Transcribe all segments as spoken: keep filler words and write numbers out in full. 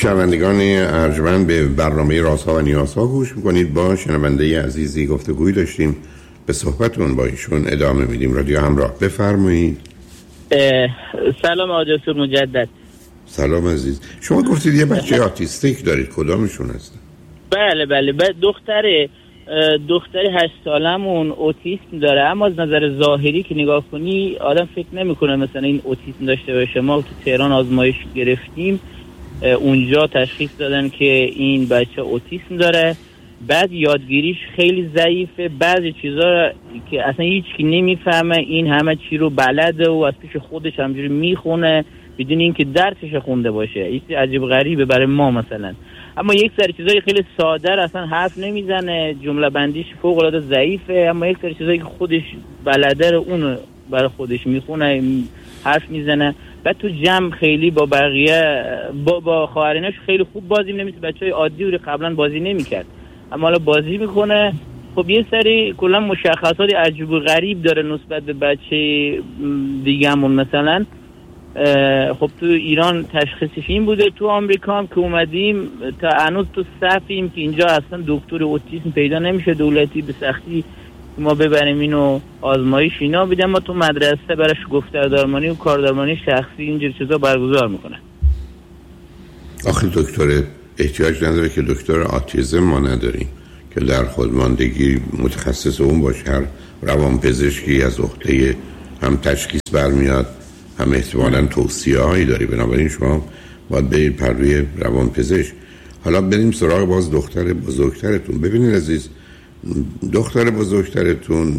شنوندگان ارجمند، به برنامه رازها و نیازها گوش میکنید. با شنونده عزیزی گفتگوی داشتیم، به صحبتون با ایشون ادامه میدیم. رادیو همراه، بفرمایید. سلام آقای دکتر مجدد. سلام عزیز. شما گفتید یه بچه آتیستیک دارید، کدامشون هستن؟ بله بله بله دختره دختری هشت سالمون اوتیسم داره، اما از نظر ظاهری که نگاه کنی آدم فکر نمیکنه مثلا این اوتیسم داشته باشه. ما تو تهران آزمایش گرفتیم، اونجا تشخیص دادن که این بچه اوتیسم داره. بعد یادگیریش خیلی ضعیفه، بعضی چیزا که اصلا هیچ کی نمیفهمه، این همه چی رو بلده و از پیش خودش همجوری میخونه بدون اینکه درسش خونده باشه. این عجیب غریبه برای ما مثلا. اما یک سری چیزای خیلی ساده اصلا حرف نمیزنه، جمله بندیش فوق العاده ضعیفه، اما یک سری چیزایی که خودش بلده رو اون برای خودش میخونه، حرف میزنه. بعد تو جمع خیلی با بقیه با با خواهریناش خیلی خوب بازی نمیشه، بچهای عادی رو قبلا بازی نمیکرد اما حالا بازی میکنه. خب یه سری کلا مشخصات عجیب و غریب داره نسبت به بچه دیگه‌مون. مثلا خب تو ایران تشخیصش این بوده، تو آمریکا هم که اومدیم تا هنوز تو صفیم که اینجا اصلا دکتر اوتیسم پیدا نمیشه دولتی، به سختی ما ببریم اینو آزمایش اینا بدیم. ما تو مدرسه براش گفتار درمانی و کار درمانی شخصی اینجور چیزا برگزار میکنن. آخه دکتر احتیاج نداره که دکتر آتیزم ما نداریم که در خودماندگی متخصص اون باشه. هر روانپزشکی از عهده هم تشخیص برمیاد، هم احتمالاً توصیه هایی داری. بنابراین شما باید برید پر روی روانپزشک. حالا بریم سراغ باز دختر بزرگترتون. ببینید عزیز، دختر بزرگترتون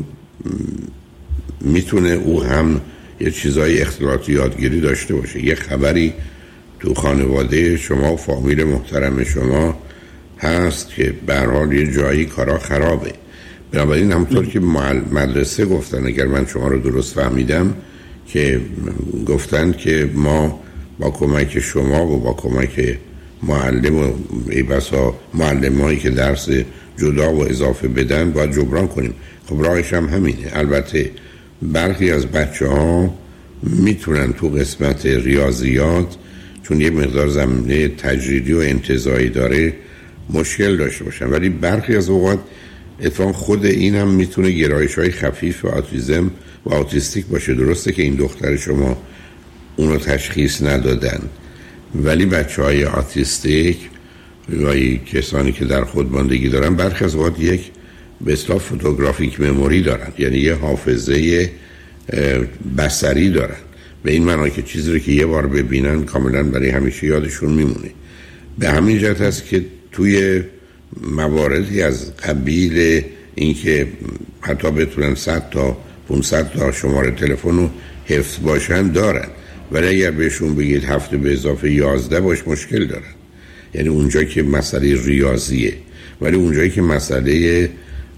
میتونه او هم یه چیزای اختلاطی یادگیری داشته باشه. یه خبری تو خانواده شما و فامیل محترم شما هست که به هر حال یه جایی کارا خرابه. بنابراین همونطور که مدرسه گفتن، اگر من شما رو درست فهمیدم، که گفتن که ما با کمک شما و با کمک معلم و ای بسا معلم هایی که درس جدا و اضافه بدن باید جبران کنیم. خب راهش هم همینه. البته برخی از بچه ها میتونن تو قسمت ریاضیات، چون یه مقدار زمینه تجریدی و انتزاعی داره، مشکل داشته باشن، ولی برخی از اوقات اتفاقا خود این هم میتونه گرایش های خفیف و آتیزم و آتیستیک باشه. درسته که این دختر شما اونو تشخیص ندادن، ولی بچه های آتیستیک و کسانی که در خودماندگی دارن برخی از اوقات یک به اصطلاح فوتوگرافیک مموری دارن، یعنی یه حافظه بصری دارن، به این معنی که چیزی رو که یه بار ببینن کاملا برای همیشه یادشون میمونه. به همین جهت هست که توی مواردی از قبیل اینکه حتی بتونن صد تا پانصد تا شماره تلفن رو حفظ باشن دارن، ولی اگر بهشون بگید هفته به اضافه یازده باش مشکل دارن. یعنی اونجا که مسئله ریاضیه، ولی اونجایی که مسئله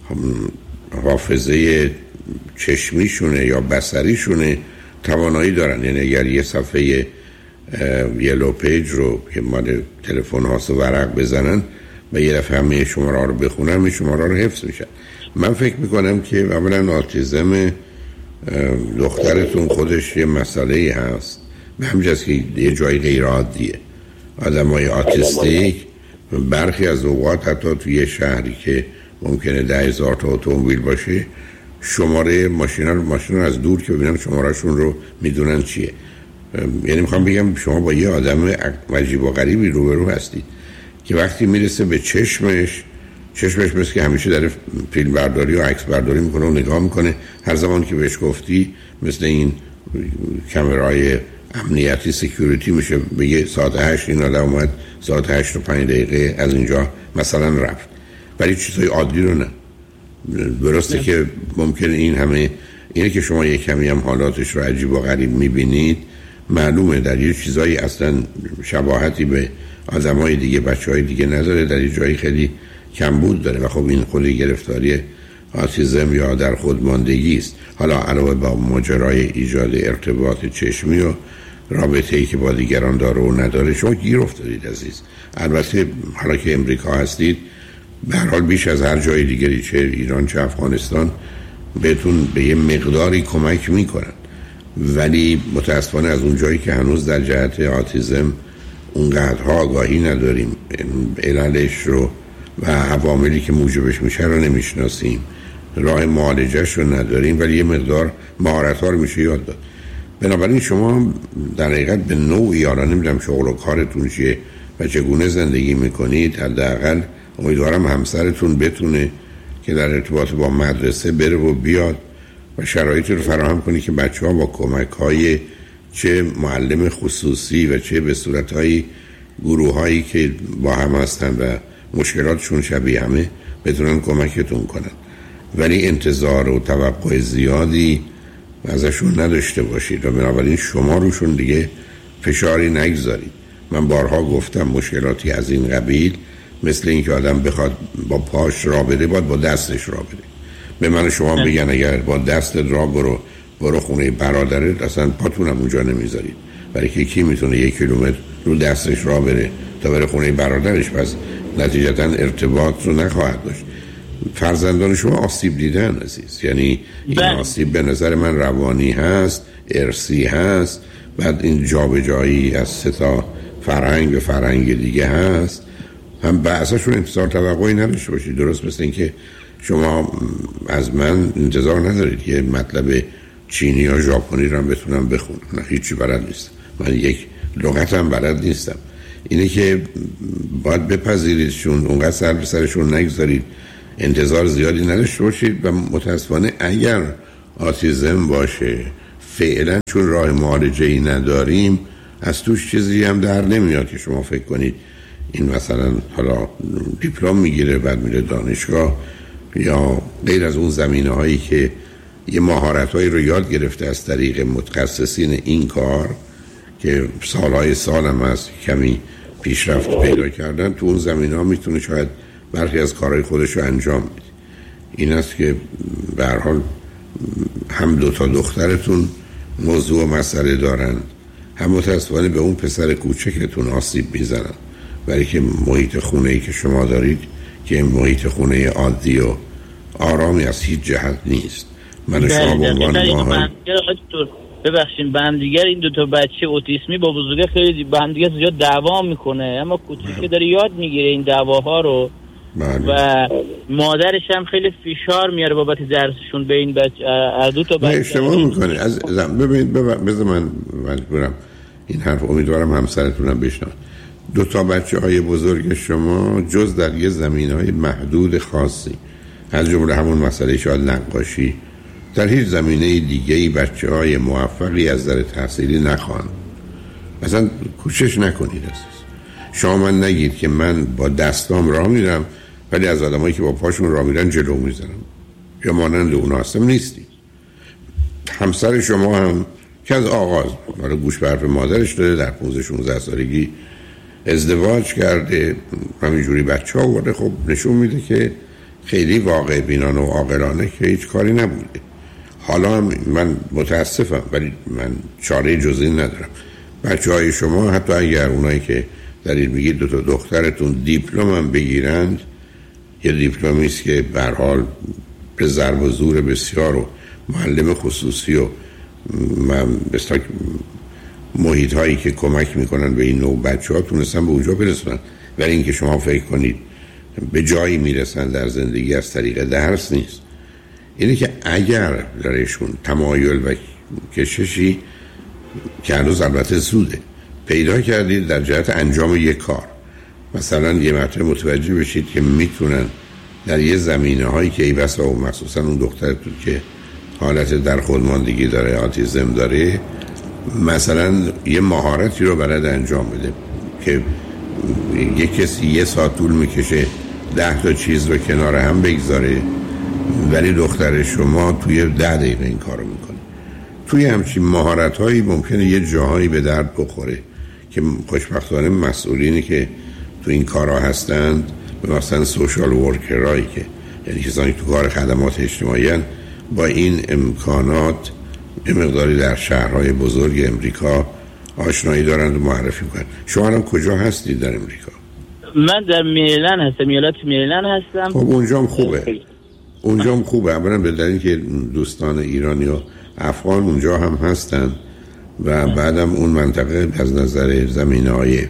حافظه چشمیشونه یا بصریشونه توانایی دارن. یعنی اگر یه صفحه یلو پیج رو که مال تلفن هاست ورق بزنن و یه دفعه همه شماره ها رو بخونن، همه شماره ها رو حفظ میشن. من فکر میکنم که اولا آتیزم دخترتون خودش یه مسئله هست، به همجاست که یه جای غیر عادیه. آدم های آتیستیک برخی از اوقات حتی توی یه شهری که ممکنه ده هزار تا اتومبیل باشه، شماره ماشینا رو ماشین رو از دور که ببینن شمارهشون رو میدونن چیه. یعنی میخوام بگم شما با یه آدم عجیب و غریبی روبرو هستید که وقتی میرسه به چشمش چشمش مثل که همیشه داره فیلم برداری و عکس برداری میکنه و نگاه میکنه. هر زمان که بهش گفتی مثل این کامرای امنیتی سکیوریتی میشه، بگه ساعت هشت این آدم اومد، ساعت هشت و پنج دقیقه از اینجا مثلا رفت، ولی چیزای عادی رو نه. درسته نه. که ممکنه این همه اینه که شما یک کمی هم حالاتش رو عجیب و غریب میبینید، معلومه در یه چیزایی اصلا شباهتی به آدمای دیگه، بچهای دیگه نداره، در یه جایی خیلی کمبود داره و خب این خود گرفتاری آتیزم یا در خودماندگی است. حالا علاوه بر ماجرای ایجاد ارتباط چشمی و رابطه‌ای که با دیگران داره و نداره، شما گیر افتادید عزیز. البته حالا که امریکا هستید، به هر حال بیش از هر جای دیگری، چه ایران چه افغانستان، بهتون به یه مقداری کمک میکنن، ولی متاسفانه از اون جایی که هنوز در جهت آتیزم اونقدرها آگاهی نداریم، عللش رو و عواملی که موجبش میشه رو نمیشناسیم، راه معالجهش رو نداریم، ولی یه مقدار مهارت‌ها رو میشه یاد داد. بنابراین شما در حقیقت به نوعی، حالا نمیدونم شغل و کارتون چیه و چگونه زندگی میکنید، حداقل امیدوارم همسرتون بتونه که در ارتباط با مدرسه بره و بیاد و شرایطی رو فراهم کنی که بچه‌ها با کمک‌های چه معلم خصوصی و چه به صورت‌های گروه‌هایی که با هم هستن و مشکلاتشون شبیه همه بتونن کمکتون کنن. ولی انتظار و توقع زیادی ازشون نداشته باشید و بنابراین شما روشون دیگه فشاری نگذارید. من بارها گفتم مشکلاتی از این قبیل مثل این که آدم بخواد با پاش را بره باید با دستش را بره. به من شما بگن اگر با دستت را برو برو خونه برادرت، اصلا پاتونم اونجا نمیذارید، برای که کی میتونه یک کیلومتر رو دستش را بره تا بره خونه برادرش؟ پس نتیجتا ارتباط رو نخواهد داشت. فرزندان شما آسیب دیدن عزیز، یعنی این آسیب به نظر من روانی هست، ارثی هست، بعد این جابجایی از سه تا فرهنگ به فرهنگ دیگه هست. هم بعضاشون انتظار توقعی نداشته باشید، درست مثل این که شما از من انتظار ندارید یه مطلب چینی یا ژاپنی رو هم بتونم بخونم، نه هیچی بلد نیستم، من یک لغتم بلد نیستم. اینه که باید بپذیریدشون، اونقدر سر به سرشون نگذارید، انتظار زیادی نداشته باشید و متاسفانه اگر آتیزم باشه فعلا چون راه معالجه‌ای نداریم از توش چیزی هم در نمیاد که شما فکر کنید این مثلا حالا دیپلم میگیره بعد میره دانشگاه یا غیر از اون زمینه هایی که یه مهارت هایی رو یاد گرفته از طریق متخصصین این کار که سالهای سال هم از کمی پیشرفت پیدا کردن، تو اون زمینه ها میتونه شاید برخی از کارهای خودش رو انجام بده. این است که به هر حال هم دو تا دخترتون موضوع و مسئله دارن، هم متاسفانه به اون پسر کوچکتون آسیب میزنن، برای که محیط خونه‌ای که شما دارید که محیط خونه عادی و آرامی از هیچ جهت نیست. من شما به عنوان ماهر ببخشید به هم دیگر این دو تا بچه اوتیسمی با بزرگه خیلی به هم دیگر زیاد دعوا میکنه، اما کوچیکه داره یاد میگیره این دعواها رو بله. و مادرش هم خیلی فشار میاره بابت درسشون به این بچه دو تا بچه اشتباه میکنه. از ببینید بذار من برم این حرف امیدوارم همسرتونم بشنوه. دو تا بچه های بزرگ شما جز در یه زمینهای محدود خاصی از جمله همون مسئله شاید نقاشی در هیچ زمینه دیگه‌ای بچه های موفقی از نظر تحصیلی نخواهند. مثلا کوشش نکنید عزیز. شما من نگید که من با دستام راه میرم ولی از آدمایی که با پاشون راه میرن جلو میزنم یا مانند اونا هستم نیستید. همسر شما هم که از آغاز برای گوش به حرف مادرش داده در پانزده شانزده سالگی ازدواج کرده، همینجوری بچه ها آورده، خب نشون میده که خیلی واقع بینانه و عاقلانه که هیچ کاری نبوده. حالا هم من متاسفم ولی من چاره جزئی ندارم. بچه های شما حتی اگر اونایی که دارید میگید دو تا دخترتون دیپلم هم بگیرند، یه دیپلمی است که به هر حال به ضرب و زور بسیار و معلم خصوصی و بستاک محیط هایی که کمک میکنن به این نوع بچه ها تونستن به اونجا برسونن، ولی اینکه شما فکر کنید به جایی میرسن در زندگی از طریق درس نیست. اینه که اگر درشون تمایل و کششی که هنوز البته زوده پیدا کردید در جهت انجام یک کار، مثلا یه مرتبه متوجه بشید که میتونن در یه زمینه هایی که ای بسا و مخصوصا اون دخترتون که حالت در خودماندگی داره، آتیزم داره، مثلا یه مهارتی رو بلد انجام بده که یه کسی یه ساعت طول میکشه ده تا چیز رو کنار هم بگذاره ولی دختر شما توی ده دقیقه این کارو میکنه. توی همچین مهارت هایی ممکنه یه جاهایی به درد بخوره که خوشبختانه مسئولینی که تو این کارها هستند، مثلا سوشال ورکرایی که یعنی کسانی تو کار خدمات اجتماعی هستند، با این امکانات یه مقداری در شهرهای بزرگ امریکا آشنایی دارند و معرفی میکنند. شما هم کجا هستید در امریکا؟ من در میلان هستم، ایالت میلان هستم. خب اونجا هم خوبه، اونجا هم خوبه. اولا به دلیل که دوستان ایرانی و افغان اونجا هم هستن و بعدم اون منطقه از نظر زمینه‌های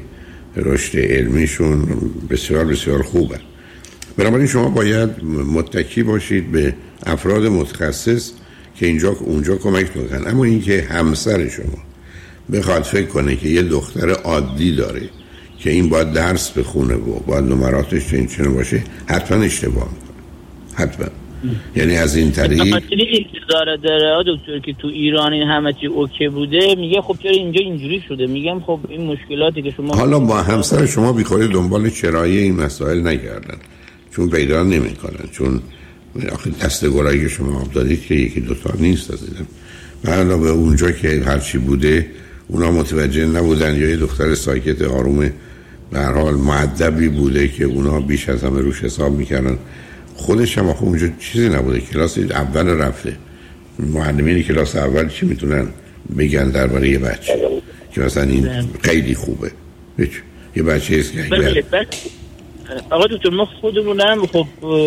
رشد علمیشون بسیار بسیار خوبه. بنابراین شما باید متکی باشید به افراد متخصص که اینجا اونجا کمک میکنن. اما اینکه همسر شما بخواد فکر کنه که یه دختر عادی داره که این باید درس بخونه و باید نمراتش این چنین باشه، حتما اشتباه میکنه، حتما. یعنی از این طریق انتظار داره دکتر که تو ایران این همه چی اوکی بوده، میگه خب چرا اینجا اینجوری شده؟ میگم خب این مشکلاتی که شما حالا با همسر شما بیخوری دنبال چرایی این مسائل نگردن، چون پیدا نمیکنن، چون آخه دستگرایی که شما دادید که یکی دوتا نیست عزیزم. و حالا به اونجا که هرچی بوده اونا متوجه نبودن یا یه دختر ساکت آروم به هر حال مؤدبی بوده که اونا بیش از همه روش حساب میکردن. خودش هم آخه اونجا چیزی نبوده، کلاس اول رفته، معلمین کلاس اول چی میتونن بگن درباره یه بچه که مثلا این خیلی خوبه؟ هیچ. یه بچه ایست که اگر آقا دکتر ما خودمونم خب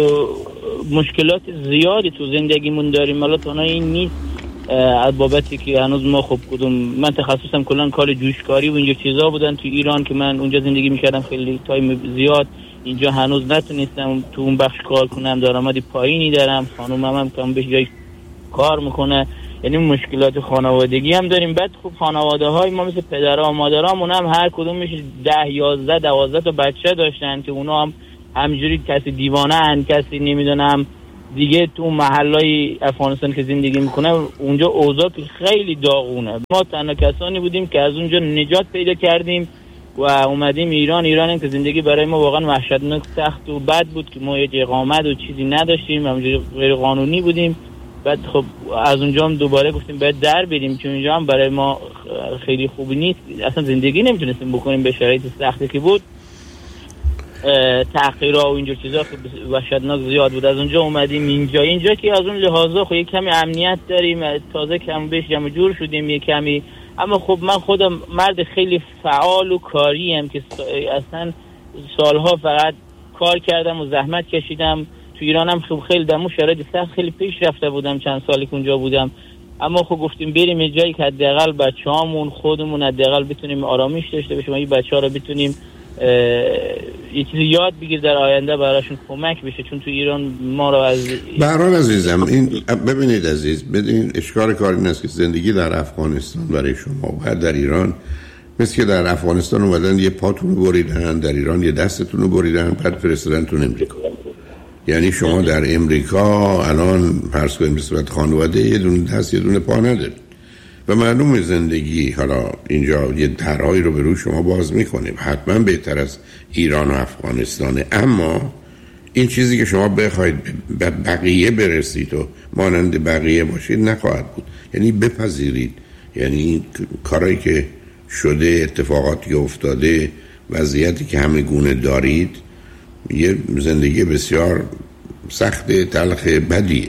مشکلات زیادی تو زندگیمون داریم، حالا تنها این نیست از بابتی که هنوز ما خب کدوم من تخصصم کلا کار جوشکاری و اینجا چیزا بودن تو ایران که من اونجا زندگی میکردم خیلی تایم زیاد، اینجا هنوز نتونستم تو اون بخش کار کنم، درآمدی پایینی دارم، خانومم هم کم بهش جای کار میکنه، یعنی مشکلات خانوادگی هم داریم. بعد خب خانواده های ما مثل پدرها و مادرامون هم هر کدومش ده یازده دوازده تا بچه داشتن که اونا هم همجوری کسی دیوانه هن، کسی نمیدونم دیگه تو محلای افغانستان که زندگی میکنه اونجا اوضاع خیلی داغونه. ما تنها کسانی بودیم که از اونجا نجات پیدا کردیم و اومدیم ایران. ایران که زندگی برای ما واقعا وحشتناک سخت و بد بود که ما یه اقامت و چیزی نداشتیم، همونجوری غیر قانونی بودیم. بعد خب از اونجا هم دوباره گفتیم باید در بریم چون اینجا هم برای ما خیلی خوبی نیست، اصلا زندگی نمیتونستیم بکنیم به شرایط سختی که بود، تحقیرها و اینجور چیزا وحشتناک زیاد بود. از اونجا اومدیم اینجا اینجا که از اون لحاظا خب یک کمی امنیت داریم، تازه کم بهش جمع جور شدیم یک کمی. اما خب من خودم مرد خیلی فعال و کاری ام که اصلا سالها فقط کار کردم و زحمت کشیدم. تو ایرانم خب خیلی دمو شرایط سخت خیلی پیش رفته بودم چند سالی که اونجا بودم، اما خب گفتیم بریم یه جایی که حداقل بچه‌هامون خودمون حداقل بتونیم آرامش داشته باشیم، این بچه‌ها رو بتونیم یه چیزی یاد بگیر در آینده براشون کمک بشه، چون تو ایران ما رو از برحال عزیزم این ببینید عزیز بدین اشکال کار این است که زندگی در افغانستان برای شما و بعد در ایران مثل که در افغانستان اومدن یه پاتون رو بریدن، در ایران یه دستتون رو بریدن، بعد فرستادن تو امریکا. یعنی شما در امریکا الان فرض کنید به صورت خانواده یه دونه دست یه دونه پا ندارید و معلوم زندگی حالا اینجا یه درهایی رو به روی شما باز میکنه، حتما بهتر از ایران و افغانستانه. اما این چیزی که شما بخواید به بقیه برسید و مانند بقیه باشید نخواهد بود. یعنی بپذیرید، یعنی کارهایی که شده، اتفاقاتی که افتاده، وضعیتی که همه گونه دارید یه زندگی بسیار سخت، تلخ، بدیه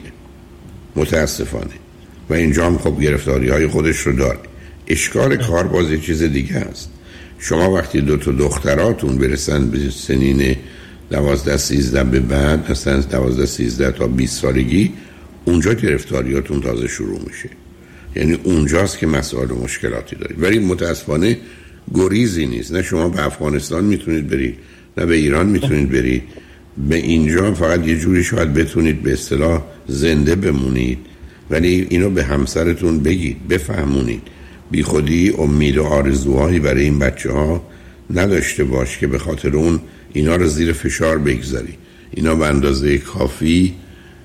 متاسفانه و اینجا هم خب گرفتاری های خودش رو داره. اشکال کار باز یه چیز دیگه است. شما وقتی دو تا دختراتون برسن به سنین دوازده سیزده به بعد، مثلا دوازده سیزده تا بیست سالگی، اونجا گرفتاریاتون تازه شروع میشه. یعنی اونجاست که مسائل و مشکلاتی دارید. ولی متاسفانه گریزی نیست، نه شما به افغانستان میتونید برید نه به ایران میتونید برید، به اینجا فقط یه جوری شاید بتونید به اصطلاح زنده بمونید، ولی اینو به همسرتون بگید، بفهمونید، بی خودی امید و آرزوهایی برای این بچه ها نداشته باش که به خاطر اون اینا رو زیر فشار بگذاری. اینا به اندازه کافی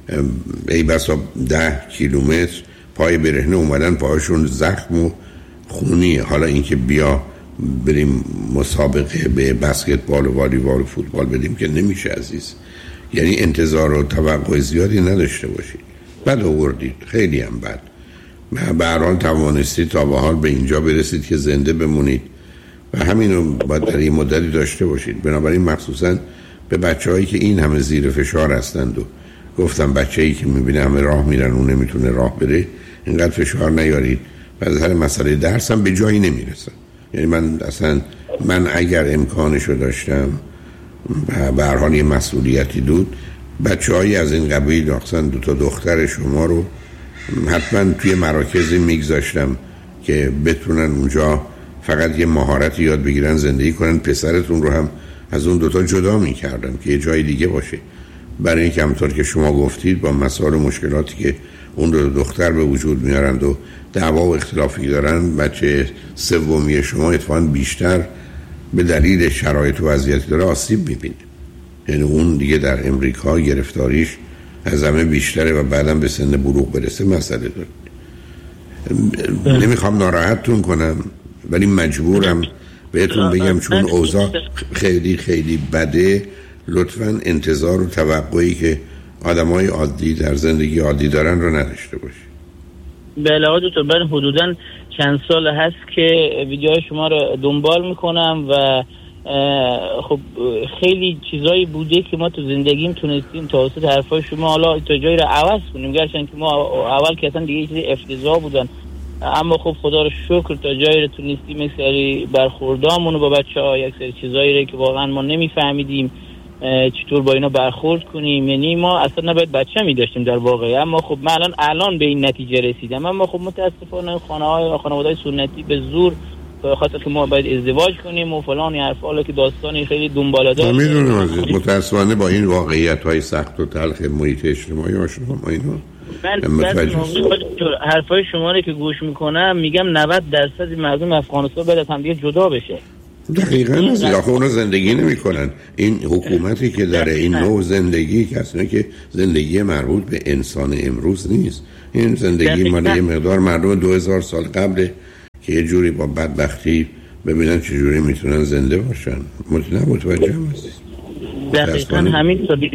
ای بسا ده کیلومتر پای برهنه اومدن، پاهاشون زخم و خونیه. حالا اینکه بیا بریم مسابقه به بسکتبال و والیبال و فوتبال بدیم که نمیشه عزیز. یعنی انتظار و توقع زیادی نداشته باشید. بد آوردید، خیلی هم بد. به هر حال توانستید تا به حال به اینجا برسید که زنده بمونید و همینو باید در این مدتی داشته باشید. بنابراین مخصوصا به بچه‌هایی که این همه زیر فشار هستند و گفتم بچه‌ای که میبینه همه راه میرن اون نمیتونه راه بره، اینقدر فشار نیارید و از هر مسئله درس هم به جایی نمیرسن. یعنی من اصلا من اگر امکانشو داشتم و به هر حال یه مسئولیتی بود، بچه‌هایی از این قبیل اصلا دو تا دختر شما رو حتما توی مراکزی میگذاشتم که بتونن اونجا فقط یه مهارت یاد بگیرن زندگی کنن، پسرتون رو هم از اون دوتا جدا میکردم که یه جای دیگه باشه. برای اینکه همونطور که شما گفتید با مسائل و مشکلاتی که اون دو دختر به وجود میارند و دعوا و اختلافی دارن، بچه سومی شما اتفاقاً بیشتر به دلیل شرایط و وضعیتی داره آسیب میبینه. یعنی اون دیگه در امریکا گرفتاریش از همه بیشتره و بعدم به سن بلوغ برسه مسئله داره. نمیخوام ناراحتتون کنم ولی مجبورم بهتون بگم چون اوضاع خیلی خیلی بده، لطفاً انتظار و توقعی که آدمای عادی در زندگی عادی دارن رو نداشته باشید. بله آقا دکتر، من حدوداً چند سال هست که ویدیوهای شما رو دنبال میکنم و خب خیلی چیزایی بوده که ما تو زندگیم تونستیم توسط حرفای شما حالا تا جایی رو عوض کنیم، گرچه که ما اول که اصلا دیگه چیزی افتضاح بودن، اما خب خدا رو شکر تا جایی رو تونستیم یک سری برخوردامون رو با بچه‌ها، یک سری چیزایی رو که واقعا ما نمیفهمیدیم چطور با اینا برخورد کنیم. یعنی ما اصلا نباید بچه می داشتیم در واقع، اما خب من الان الان به این نتیجه رسیدم. اما خب متاسفانه خانه‌های خانواده‌های سنتی به زور به خاطر که ما باید ازدواج کنیم و فلان این حرفا، حالا که داستانی خیلی دنباله داره. من میدونم عزیز، متاسفانه با این واقعیت‌های سخت و تلخ محیط اجتماعی آشنا ما اینو من حرفای شما رو که گوش میکنم میگم نود درصد مردم افغانستان باید از هم دیگه جدا بشه. دقیقاً از آخه اونا زندگی نمی کنن. این حکومتی که داره این نوع زندگی که اصلا که زندگی مربوط به انسان امروز نیست، این زندگی مال یه مقدار مردم دو هزار سال قبل که یه جوری با بدبختی ببینن چه جوری میتونن زنده باشن. متوجه متوجه هستید؟ دقیقاً همین طوری.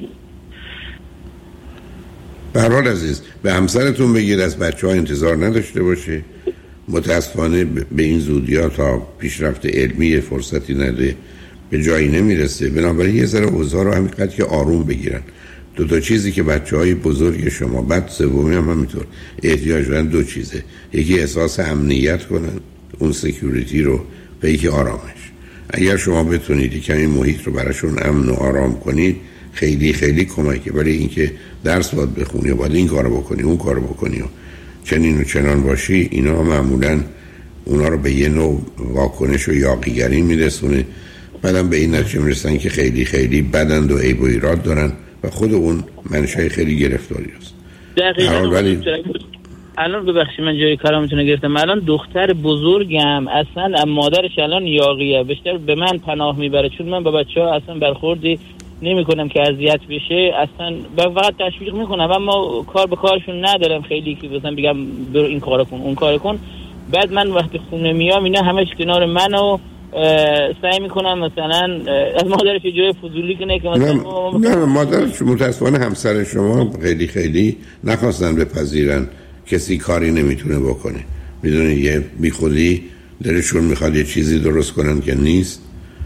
به هر حال عزیز، به همسرتون بگید از بچه‌ها انتظار نداشته باشه. متاسفانه به این زودی‌ها تا پیشرفت علمی فرصتی نده به جایی نمیرسه، بنابراین یه ذره اوضاع رو همینقدر که آروم بگیرن. دو تا چیزی که بچه‌های بزرگ شما بعد سومی هم همینطور احتیاج دارن دو چیزه، یکی احساس امنیت کنن، اون سکیوریتی رو، و یکی آرامش. اگر شما بتونید کمی محیط رو براشون امن و آرام کنید خیلی خیلی کمکه. ولی اینکه درس باید بخونی و باید این کارو بکنی اون کارو بکنی و چنین و چنان باشی، اینا معمولاً اونا رو به یه نوع واکنش و یاغیگری میرسونه. بعدم به این نتیجه میرسن که خیلی خیلی بدند و عیب و ایراد دارن و خود اون منشأ خیلی گرفتاری است. دقیقاً. ولی الان ببخشید من جای کارامتون گرفتم. الان دختر بزرگم اصلا مادرش الان یاغیه، بیشتر به من پناه میبره چون من با بچه‌ها اصلا برخوردی نمی کنم که اذیت بشه، اصلا فقط تشویق میکنم، اما کار به کارشون ندارم خیلی که مثلا بگم برو این کارو کن اون کارو کن. بعد من وقتی خونه میام اینا همش کنار منو سعی میکنم مثلا از مادرش جای فضولی کنه که مثلا نه نه مادرش متاسفانه همسر شما خیلی خیلی نخواستن بپذیرن کسی کاری نمیتونه بکنه. میدونی یه بیخودی دلشون میخواد یه چیزی درست کنن که نیست.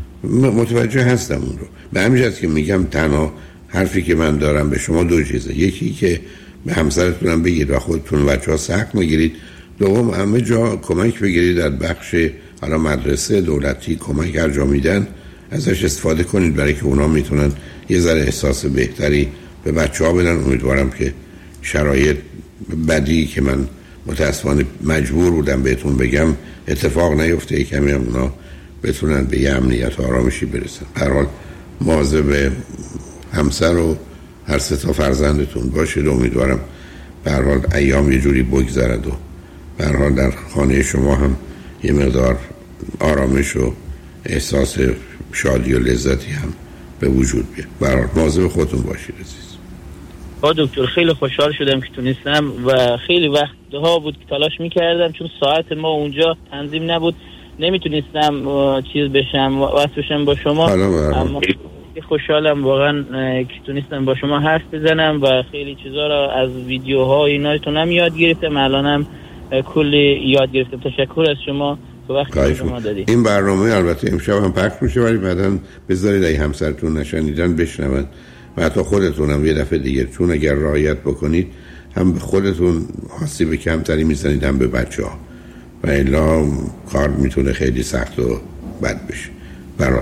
متوجه هستم اون رو. به همین جهت که میگم تنها حرفی که من دارم به شما دو چیزه، یکی که به همسرتونم بگید و خودتون بچه‌ها سخت میگیرید، دوم همه جا کمک بگیرید در بخش حالا مدرسه دولتی کمک هر جا میدن ازش استفاده کنید برای که اونا میتونن یه ذره احساس بهتری به بچه‌ها بدن. امیدوارم که شرایط بدی که من متاسفانه مجبور بودم بهتون بگم اتفاق نیفته، کمی هم اونا بتونن به یه امنیت و آرامشی برسن. به هر حال مواظب همسر و هر سه تا فرزندتون باشید. امیدوارم به هر حال ایام یه جوری بگذرد و به هر حال در خانه شما هم یه مقدار آرامش و احساس شادی و لذتی هم به وجود بیاد. به هر حال مواظب خودتون باشید عزیز. با دکتر خیلی خوشحال شدم که تونستم و خیلی وقتها بود که تلاش میکردم چون ساعت ما اونجا تنظیم نبود، نمیتونستم چیز بشم واسه بشم با شما، اما خوشحالم واقعا که تونستم با شما حرف بزنم و خیلی چیزا رو از ویدیوها ایناتونم یاد گرفتم. الانم کلی یاد گرفتم. تشکر از شما که وقتی شما دادید. این برنامه البته امشب هم پخش میشه ولی بعداً بذارید اگه همسرتون نشنیدن بشنون و حتی خودتونم یه دفعه دیگه، چون اگر رعایت بکنید هم به خودتون آسیب کمتری میزنید هم به بچه‌ها و الا کار میتونه خیلی سخت و بد بشه. برای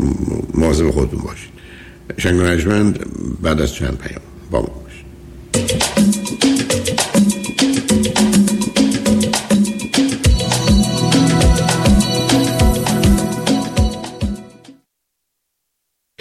مواظب خودتون باشید. شنگ و نجمن بعد از چند پیام با ما باشید.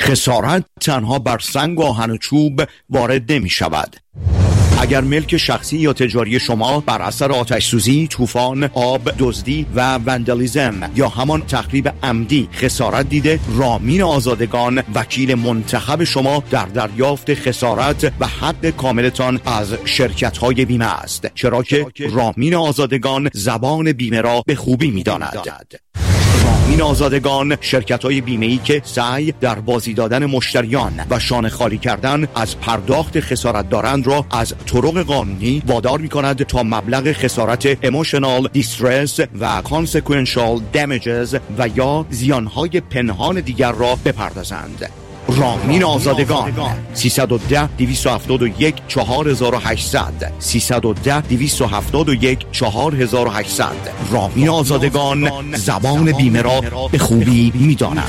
خسارت تنها بر سنگ و آهن و چوب وارد نمی شود. اگر ملک شخصی یا تجاری شما بر اثر آتش سوزی، طوفان، آب، دزدی و وندالیزم یا همان تخریب عمدی خسارت دیده، رامین آزادگان وکیل منتخب شما در دریافت خسارت و حق کاملتان از شرکت‌های بیمه است، چرا که رامین آزادگان زبان بیمه را به خوبی می‌داند. رامین آزادگان شرکت‌های بیمه‌ای که سعی در بازی دادن مشتریان و شانه خالی کردن از پرداخت خسارت دارند را از طرق قانونی وادار می‌کند تا مبلغ خسارت emotional distress و consequential damages و یا زیانهای پنهان دیگر را بپردازند. رامین آزادگان سیصد و ده دویست و هفتاد و یک چهار هزار و هشتصد سیصد و ده دویست و هفتاد و یک چهار هزار و هشتصد. رامین آزادگان زبان بیمه را به خوبی می‌داند.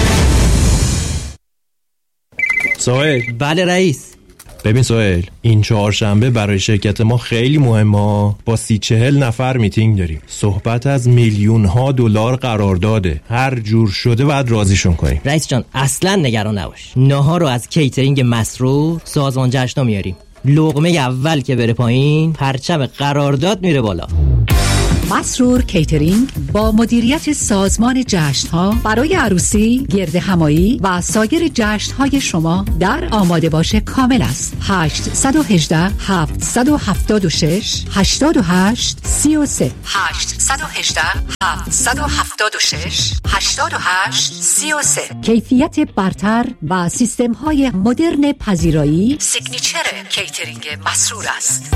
سهیل. بله رئیس. ببین سهیل، این چهارشنبه برای شرکت ما خیلی مهمه. با سی چهل نفر میتینگ داریم. صحبت از میلیون ها دلار قرارداده. هر جور شده باید راضیشون کنیم. رئیس جان اصلا نگران نباش. ناهار رو از کیترینگ مسرور سازمان جشن‌ها میاریم. لقمه اول که بره پایین، پرچم قرارداد میره بالا. مسرور کیترینگ با مدیریت سازمان جشن‌ها برای عروسی، گرد همایی و سایر جشن‌های شما در آماده باش کامل است. هشت یک هشت هفت هفت شش هشت هشت سه سه هشت یک هشت هفت هفت شش هشت هشت سه سه. کیفیت برتر و سیستم‌های مدرن پذیرایی سیگنیچر کیترینگ مسرور است.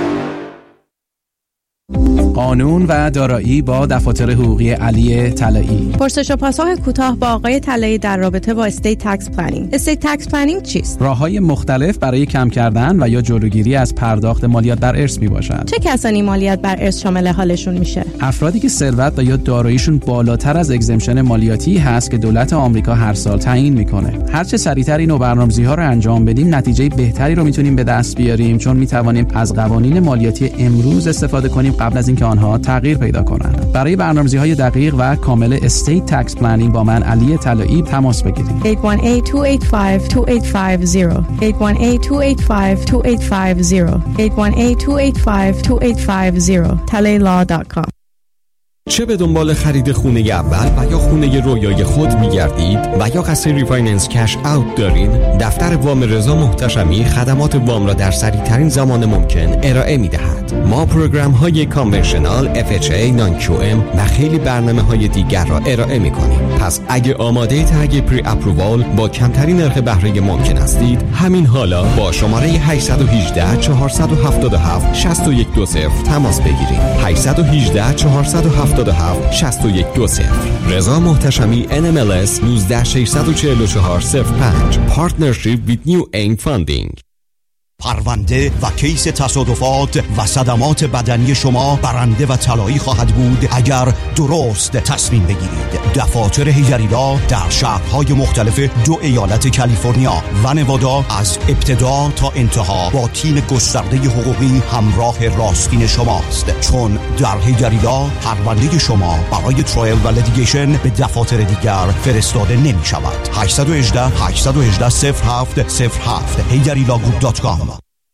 قانون و دارایی با دفاتر حقوقی علی طلایی. پرسش و پاسخ کوتاه با آقای طلایی در رابطه با استیت تکس پلنینگ. استیت تکس پلنینگ چیست؟ راه‌های مختلف برای کم کردن و یا جلوگیری از پرداخت مالیات بر ارث میباشد. چه کسانی مالیات بر ارث شامل حالشون میشه؟ افرادی که ثروت و یا داراییشون بالاتر از اگزمشن مالیاتی هست که دولت آمریکا هر سال تعیین میکنه. هر چه سریعتر اینو برنامه‌ریزی‌ها رو انجام بدیم، نتیجه بهتری رو میتونیم به دست بیاریم، چون میتوانیم از قوانین مالیاتی امروز استفاده کنیم قبل از اینکه آنها تغییر پیدا کنند. برای برنامه‌ریزی‌های دقیق و کامل استیت تکس پلنینگ با من علی طلایی تماس بگیرید. هشت یک هشت دو هشت پنج دو هشت پنج صفر هشت یک هشت دو هشت پنج دو هشت پنج صفر هشت یک هشت دو هشت پنج دو هشت پنج صفر talay law dot com. چه به دنبال خرید خونه اول و یا خونه رویای خود می‌گردید و یا قصد ریفایننس کش اوت دارید، دفتر وام رضا محتشمی خدمات وام را در سریع‌ترین زمان ممکن ارائه می‌دهد. ما پروگرام‌های کانونشنال، اف اچ ای، نان کیو ام و خیلی برنامه‌های دیگر را ارائه می‌کنیم. پس اگه آماده تگ پری اپرووال با کمترین نرخ بهره ممکن هستید، همین حالا با شماره هشت یک هشت چهار هفت هفت شش یک دو صفر تماس بگیرید. هشت یک هشت چهار هفت هفت شش یک دو صفر. رضا محتشمی ان ام ال اس نوزده ششصد و چهل و چهار صفر پنج. پارتنرشیپ ویت نیو این فاندینگ. پرونده و کیس تصادفات و صدمات بدنی شما برنده و طلایی خواهد بود اگر درست تصمیم بگیرید. دفاتر هیجریلا در شهرهای مختلف دو ایالت کالیفرنیا و نوادا از ابتدا تا انتها با تیم گسترده حقوقی همراه راستین شماست، چون در هیجریلا پرونده شما برای ترایل و لیتیگیشن به دفاتر دیگر فرستاده نمی شود. هشت یک هشت هشت یک هشت صفر هفت صفر هفت هیجریلا گروپ دات کام.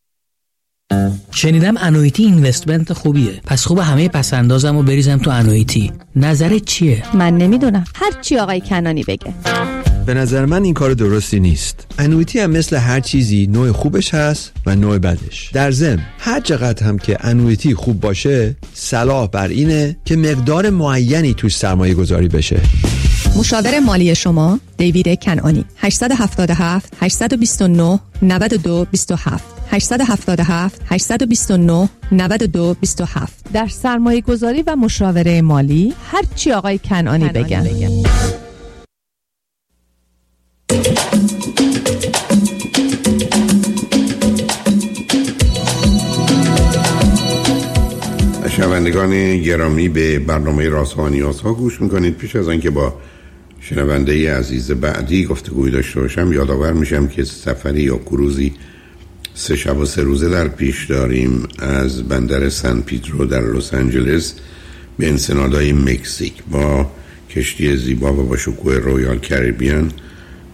شنیدم انویتی اینوستمنت خوبیه، پس خوب همه پسندازم رو بریزم تو انویتی. نظرت چیه؟ من نمیدونم، هر چی آقای کنانی بگه. به نظر من این کار درستی نیست. انویتی هم مثل هر چیزی نوع خوبش هست و نوع بدش. در ضمن هر چقدر هم که انویتی خوب باشه، صلاح بر اینه که مقدار معینی توش سرمایه گذاری بشه. مشاور مالی شما دیوید کنانی. هشت هفت هفت هشت دو نه نه دو دو هفت هشت هفت هفت هشت دو نه نه دو دو هفت. در سرمایه گذاری و مشاوره مالی هر چی آقای کنانی, کنانی بگن, بگن. شنوندگان گرامی، به برنامه رازها و نیازها گوش میکنید. پیش از آنکه با شنونده عزیز بعدی گفتگوی داشته باشم، یادآور میشم که سفری یا کروزی سه شب و سه روزه در پیش داریم از بندر سن پیدرو در لس آنجلس به انسنادهای مکزیک با کشتی زیبا و با شکوه رویال کریبیان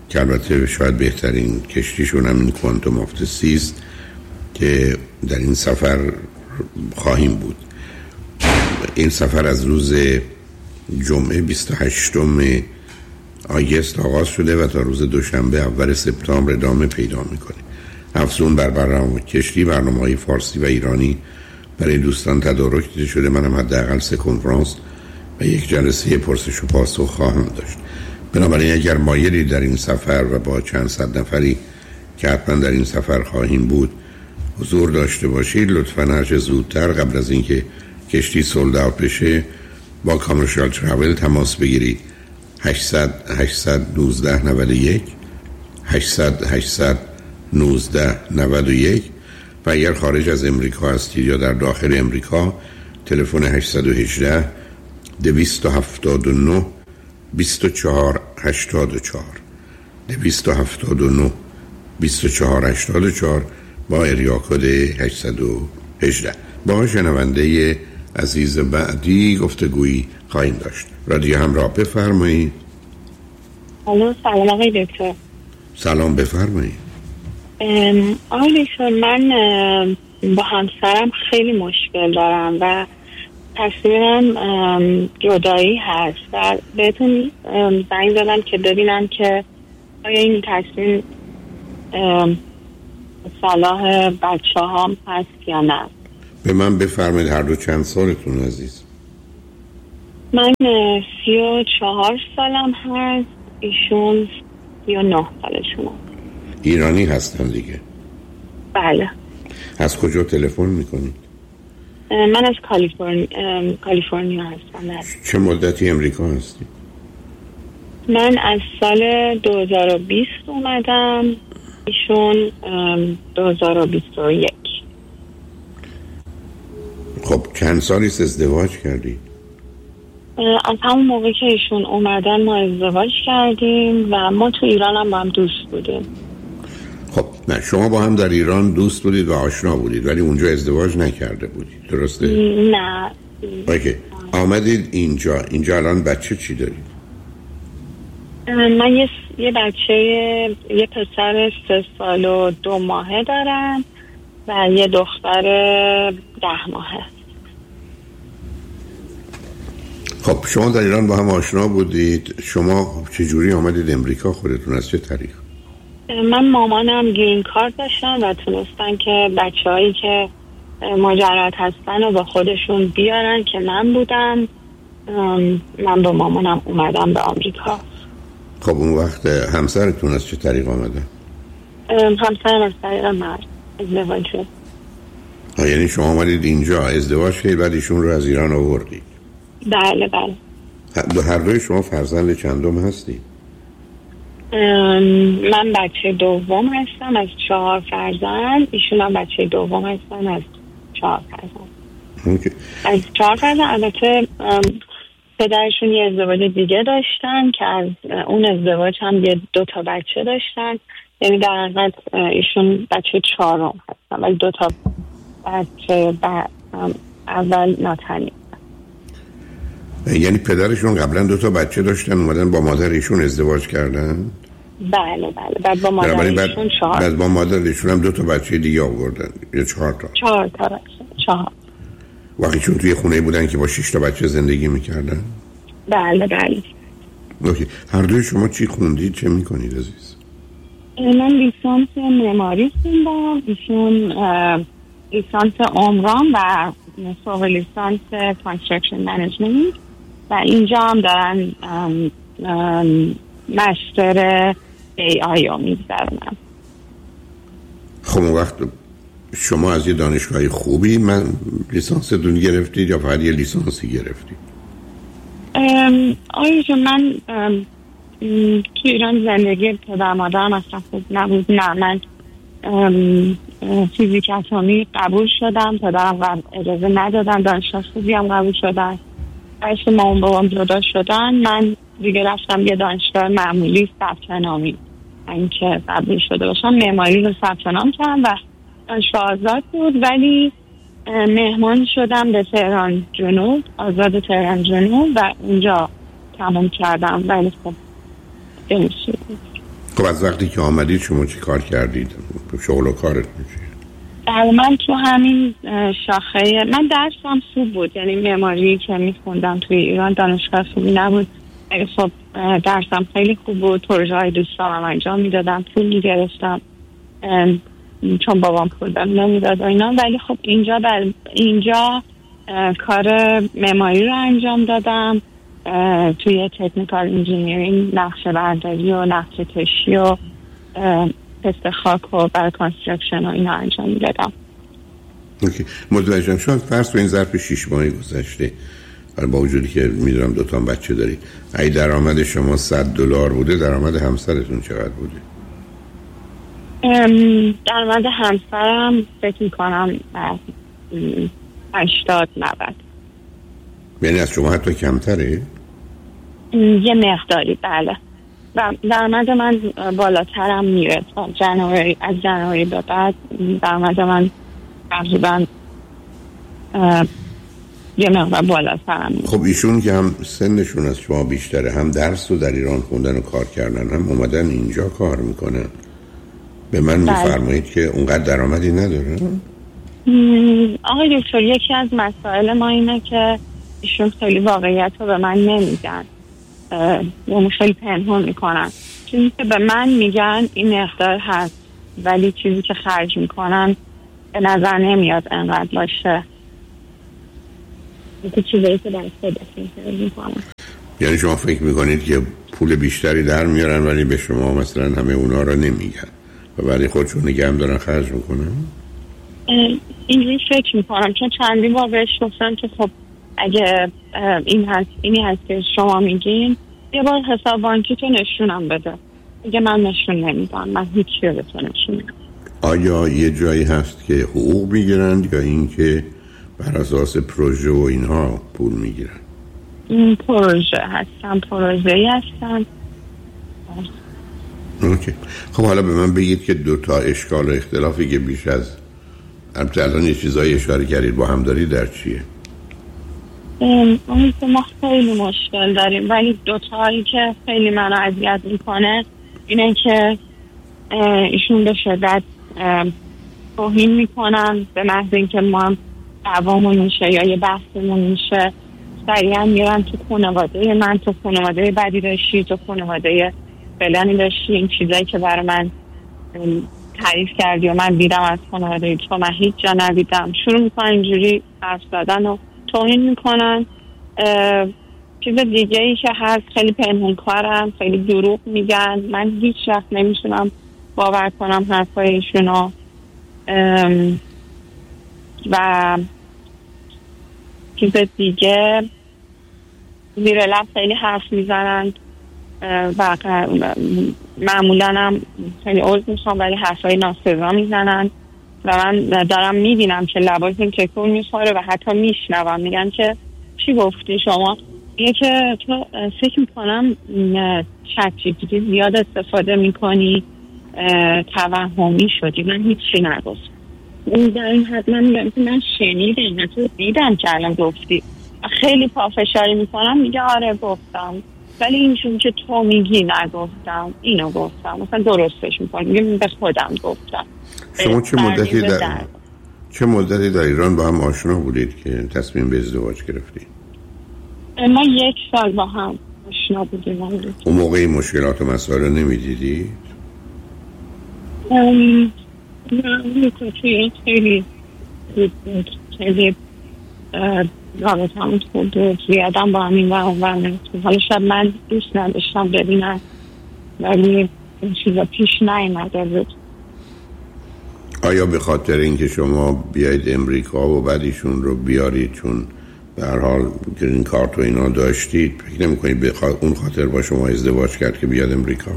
که البته شاید بهترین کشتیشون هم این کوانتوم آف دی سی است که در این سفر خواهیم بود. این سفر از روز جمعه بیست و هشتم آگوست آغاز شده و تا روز دوشنبه اول سپتامبر ادامه پیدا میکنه. افزون بر برنامه کشتی برنامه‌های فارسی و ایرانی برای دوستان تدارک دیده شده. منم حداقل سه کنفرانس و یک جلسه پرسش و پاسخ خواهم داشت. بنابراین اگر مایلی در این سفر و با چند صد نفری که حتما در این سفر خواهیم بود حضور داشته باشید، لطفاً هر چه زودتر قبل از اینکه کشتی سولد اوت بشه با کامرشال تراول تماس بگیرید. هشتصد هشتصد و نوزده نود و یک هشتصد هشتصد و نوزده نود و یک و اگر خارج از امریکا هستید یا در داخل امریکا تلفن هشتصد و هجده دویست و هفتاد و نه بیست و چهار هشتاد و چهار دویست و هفتاد و نه بیست و چهار هشتاد و چهار با اریا کد هشتصد و هجده. با شنونده عزیز بعدی گفتگویی خواهیم داشت. رادیو همراه، بفرمایید. الو، سلام آقای دکتر. سلام، بفرمایید. آقای دکتر، من با همسرم خیلی مشکل دارم و تصمیمم جدایی هست و بهتون زنگ دادم که ببینم که آیا این تصمیم صلاح بچه هم هست یا نه. به من بفرمایید هر دو چند سالتون عزیز؟ من سی و چهار سالم هست، ایشون سی و نه سالشونه. ایرانی هستن دیگه؟ بله. از کجا تلفن میکنید؟ من از کالیفرنیا کالیفرنیا هستم. بله. چه مدتی امریکا هستی؟ من از سال دو هزار و بیست اومدم، ایشون دو هزار و بیست و یک. خب چند سالیست ازدواج کردی؟ از همون موقع که ایشون اومدن ما ازدواج کردیم و ما تو ایران هم با هم دوست بودیم. خب نه، شما با هم در ایران دوست بودید و آشنا بودید ولی اونجا ازدواج نکرده بودید، درسته؟ نه. اوکی. آمدید اینجا. اینجا الان بچه چی دارید؟ من یه, یه بچه یه پسر سه سال و دو ماهه دارم و یه دختر ده ماهه. خب شما در ایران با هم آشنا بودید، شما چجوری آمدید امریکا؟ خودتون از چه طریق؟ من مامانم گرین کارت داشتن و تونستن که بچه هایی که مجرد هستن و با خودشون بیارن که من بودم. من با مامانم اومدم به آمریکا. خب اون وقت همسرتون از چه طریق آمده؟ همسرم از طریق مرد ازدواج شد. یعنی شما آمدید اینجا ازدواج شدید بعد ایشون رو از ایران آوردید؟ بله بله. هر دوی شما فرزند چندم هستید؟ من بچه دوم هستم از چهار فرزند، ایشون هم بچه دوم هستن از چهار فرزند. okay. از چهار فرزند. البته پدرشون یه ازدواج دیگه داشتن که از اون ازدواج هم یه دو تا بچه داشتن، یعنی در حقیقت ایشون بچه چهارم هستن ولی دو تا بچه بعد اول ناتنی. یعنی پدرشون قبلا دو تا بچه داشتن اومدن با مادر ایشون ازدواج کردن؟ بله بله. بعد با مادر ایشون چهار. بعد با مادر ایشون هم دو تا بچه دیگه آوردن یا چهار تا؟ چهار تا بچه. چهار. وقتی چون توی خونه بودن که با شش تا بچه زندگی میکردن؟ بله بله. اوکی. هر دوی شما چی خوندید؟ چه میکنید عزیز؟ من لیسانس معماری خوندم، ایشون لیسانس عمران و فوق لیسانس کانستراکشن منیجمنت و اینجا هم دارن ام ام مستر ای آی او میگذرونم. خب اون وقت شما از یه دانشگاه خوبی من لیسانس دون گرفتید یا فقط یه لیسانسی گرفتید؟ آیا من ام تو ایران زندگی پدر مادرم اصلا خوب نبود. نه من فیزیک اتمی قبول شدم، پدرم اجازه ندادن، دانشگاه خوبی هم قبول شدن. وقتی مامان بابام جدا شدن من دیگه رفتم یه دانشگاه معمولی ثبت نامی، اینکه قبول شده باشم معماری رو ثبت نام کردم و دانشگاه آزاد بود ولی مهمان شدم به تهران جنوب، آزاد تهران جنوب و اونجا تمام کردم ولی خب نمیشد. خب از وقتی که آمدید شما چی کار کردید؟ شغل و کارت میشه؟ در من تو همین شاخه من درسم خوب بود، یعنی معماری که میخوندم توی ایران دانشگاه خوبی نبود، ولی خب درسم خیلی خوب بود، پروژه های دوستانم انجام میدادم، پول میگرفتم چون بابام پول نمیداد و اینا. ولی خب اینجا در اینجا کار معماری رو انجام دادم، توی تکنیکال انجینیرینگ نقشه برداری و نقشه کشی و تست خاک و برای کانسترکشن و اینا انجام میدادم. اوکی. متوجهم. شما فرض کنید ظرف شش ماهی گذشته، با وجودی که میدونم دو تا بچه دارید، اگه درآمد شما صد دلار بوده، درآمد همسرتون چقدر بوده؟ درآمد همسرم فکر میکنم هشتاد نود. یعنی از شما حتی کمتره؟ یه مقداری بله. و درآمد من بالاترم میره. جنوری از جنوری به بعد درآمد من تقریبا یه مقدار بالاترم میره. خب ایشون که هم سنشون از شما بیشتره، هم درس رو در ایران خوندن و کار کردن، هم اومدن اینجا کار میکنن، به من میفرمایید که اونقدر درآمدی نداره؟ آقای دکتر، یکی از مسائل ما اینه که ایشون خیلی واقعیت رو به من نمیگن، یعنی خیلی پنهون میکنن. چیزی که به من میگن این مقدار هست، ولی چیزی که خرج میکنن به نظر نمیاد انقدر باشه. یکی چیزی که در خودشون خرج میکنن. یعنی شما فکر میکنید که پول بیشتری در میارن ولی به شما مثلا همه اونا رو نمیگن و ولی خودشون نگه هم دارن خرج میکنن؟ اینجوری فکر میکنم، چون چندی بار بهش گفتم که خب اگه این هست اینی هست که شما میگین، یه بار حساب بانکی تو نشونم بده. اگه من نشون نمیدم، من هیچی رو به تو نشون نمیدم. آیا یه جایی هست که حقوق میگیرند یا این که بر اساس پروژه و اینها پول میگیرن؟ این پروژه هستن، پروژه‌ای هستن. اوکی. خب حالا به من بگید که دو تا اشکال و اختلافی که بیش از البته الان یه چیزایی اشاره کردید با هم داری در چیه؟ اون که ما خیلی مشکل داریم، ولی دوتایی که خیلی منو اذیت میکنه اینه که ایشون به شدت توهین میکنن به محض اینکه ما دعوامون میشه یا یه بحثمون میشه، سریعا میرن تو خانواده من، تو خانواده بدی داشتی، تو خانواده فلانی داشتی، این چیزایی که برای من تعریف کردی و من دیدم از خانواده تو، من هیچ جا ندیدم. شروع میکنن اینجوری حرف زدن و توهین میکنن. چیز دیگه ای که هست، خیلی پنهون کارن، خیلی دروغ میگن. من هیچ وقت نمیتونم باور کنم حرفای ایشونو. و چیز دیگه، زیر لب خیلی حرف میزنن و معمولا هم خیلی عوض میشم ولی حرفای ناسزا میزنن و من دارم میبینم که لباشون تکون میخوره و حتی میشنوم. میگن که چی گفتی شما؟ میگه که تو فکر میکنم چت جی پی تی زیاد استفاده میکنی، توهمی شدی. من هیچی نگفتم. اون در این حد من میگم که من شنیدم، حتی دیدم که الان گفتی. خیلی پافشاری میکنم، میگه آره گفتم، ولی اینجون که تو میگی نگفتم، اینو گفتم. مثلا درستش میکنم، میگه به خودم گفتم. شما چه مدتی در, در چه مدتی در ایران با هم آشنا بودید که تصمیم به ازدواج گرفتید؟ ما یک سال با هم آشنا بودیم. اون موقع مشکلات و مسائل نمیدیدید؟ ام نه، خیلی خیلی خیلی رابطه همون خود و زیادم با همین و اون ورنه. حالا شب من دوست نداشتم ببینم ولی این چیزا پیش نیامده بود. آیا به خاطر اینکه شما بیایید امریکا و بعدیشون رو بیارید چون به هر حال گرین کارت و اینا داشتید، فکر نمی‌کنید به اون خاطر با شما ازدواج کرد که بیاد امریکا؟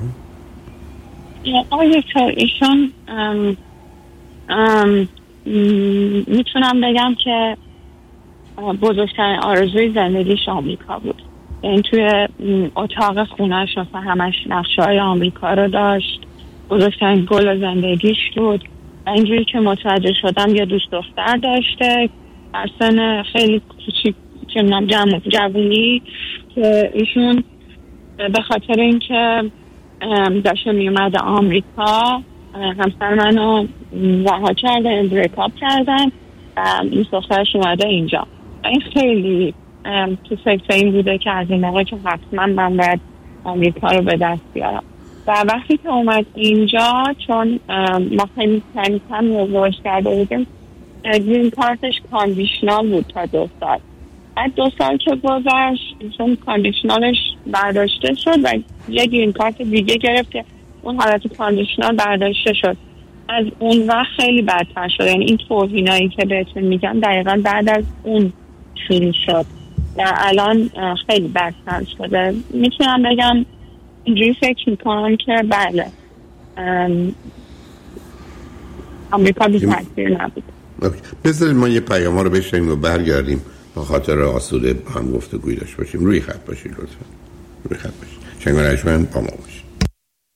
آیا که ایشون ام ام میتونم بگم که بزرگترین آرزوی زندگیش آمریکا بود. این توی اتاق خونهش مثلا همش نقشه های آمریکا رو داشت، بزرگترین گل زندگیش بود. و اینجوری که متوجه شدم یه دوست دختر داشته در سن خیلی کوچیک که نام جمع جوونی، که ایشون به خاطر اینکه داشته می اومده آمریکا، همسر منو رها کردن، بریکاپ کردن و این دخترش اومده اینجا. این خیلی تو فکر این بوده که از این موقع که حتما من باید آمریکا رو به دست بیارم. و وقتی که اومد اینجا، چون ما خیلی کمی کم ازدواج کرده بودیم، گرین کارتش کاندیشنال بود تا دو سال. بعد دو سال که گذشت چون کاندیشنالش برداشته شد و یه گرین کارت دیگه گرفت که اون حالت کاندیشنال برداشته شد. از اون وقت خیلی بدتر شد. یعنی این توهینایی که بهتون میگم دقیقا بعد از اون شروع شد و الان خیلی بدتر شده. میتونم بگم اینجوری فکر میکنم که بله آمریکا بی تاثیر نبود. بذارید ما یه پیام ها رو بشنیم و برگردیم با خاطر آسوده هم گفتگوی داشته باشیم. روی خط باشید لطفا. روی خط باشید. شنگ و رجمن با ما باشید.